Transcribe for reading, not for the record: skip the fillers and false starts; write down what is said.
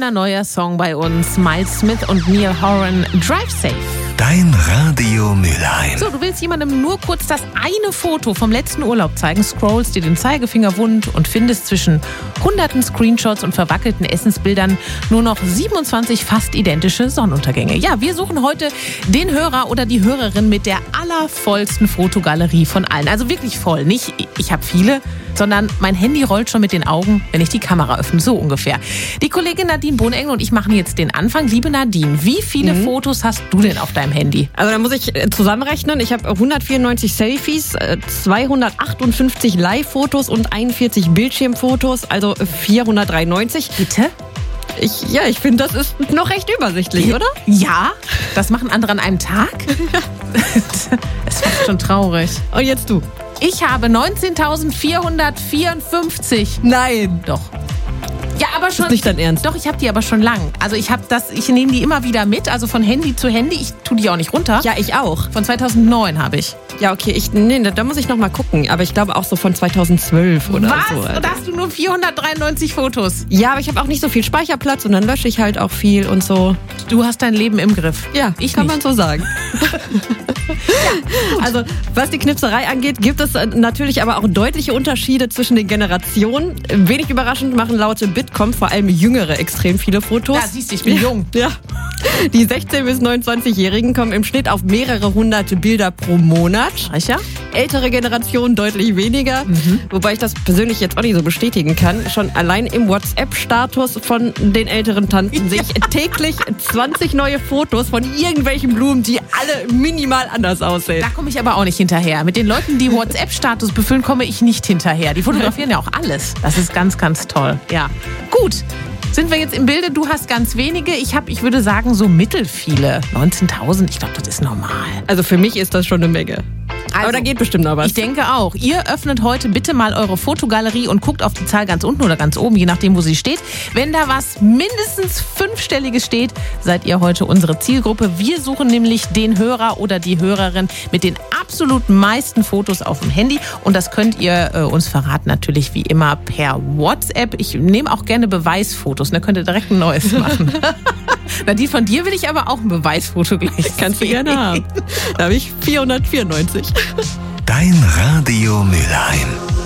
wieder neuer Song bei uns. Miles Smith und Neil Horan, Drive Safe. Dein Radio Mülheim. So, du willst jemandem nur kurz das eine Foto vom letzten Urlaub zeigen, scrollst dir den Zeigefinger wund und findest zwischen hunderten Screenshots und verwackelten Essensbildern nur noch 27 fast identische Sonnenuntergänge. Ja, wir suchen heute den Hörer oder die Hörerin mit der allervollsten Fotogalerie von allen. Also wirklich voll. Nicht, ich habe viele, sondern mein Handy rollt schon mit den Augen, wenn ich die Kamera öffne. So ungefähr. Die Kollegin Nadine Bohnengel und ich machen jetzt den Anfang. Liebe Nadine, wie viele Fotos hast du denn auf deinem Handy? Also da muss ich zusammenrechnen. Ich habe 194 Selfies, 258 Live-Fotos und 41 Bildschirmfotos, also 493. Bitte? Ich finde, das ist noch recht übersichtlich, oder? Ja, das machen andere an einem Tag. Es wird schon traurig. Und jetzt du. Ich habe 19.454. Nein. Doch. Ja, aber schon. Ist nicht dein Ernst? Doch, ich habe die aber schon lang. Also ich nehme die immer wieder mit, also von Handy zu Handy. Ich tue die auch nicht runter. Ja, ich auch. Von 2009 habe ich. Ja, okay, da muss ich noch mal gucken. Aber ich glaube auch so von 2012 oder Was? so. Und da hast du nur 493 Fotos. Ja, aber ich habe auch nicht so viel Speicherplatz und dann lösche ich halt auch viel und so. Du hast dein Leben im Griff. Ja, kann man so sagen. Also, was die Knipserei angeht, gibt es natürlich aber auch deutliche Unterschiede zwischen den Generationen. Wenig überraschend machen laut Bitkom vor allem Jüngere extrem viele Fotos. Ja, siehst du, ich bin jung. Ja. Die 16- bis 29-Jährigen kommen im Schnitt auf mehrere hunderte Bilder pro Monat. Sicher? Ältere Generationen deutlich weniger. Wobei ich das persönlich jetzt auch nicht so bestätigen kann. Schon allein im WhatsApp-Status von den älteren Tanten sehe ich täglich 20 neue Fotos von irgendwelchen Blumen, die alle minimal anders aussehen. Da komme ich aber auch nicht hinterher. Mit den Leuten, die WhatsApp-Status befüllen, komme ich nicht hinterher. Die fotografieren ja auch alles. Das ist ganz, ganz toll. Ja. Gut. Sind wir jetzt im Bilde? Du hast ganz wenige. Ich würde sagen, so mittelfiele. 19.000, ich glaube, das ist normal. Also für mich ist das schon eine Menge. Also, aber da geht bestimmt noch was. Ich denke auch. Ihr öffnet heute bitte mal eure Fotogalerie und guckt auf die Zahl ganz unten oder ganz oben, je nachdem, wo sie steht. Wenn da was mindestens 5-stelliges steht, seid ihr heute unsere Zielgruppe. Wir suchen nämlich den Hörer oder die Hörerin mit den absolut meisten Fotos auf dem Handy. Und das könnt ihr uns verraten, natürlich wie immer per WhatsApp. Ich nehme auch gerne Beweisfotos. Da könnt ihr direkt ein neues machen. Nadine, von dir will ich aber auch ein Beweisfoto gleich. Kannst du gerne haben. Da habe ich 494. Dein Radio Mülheim.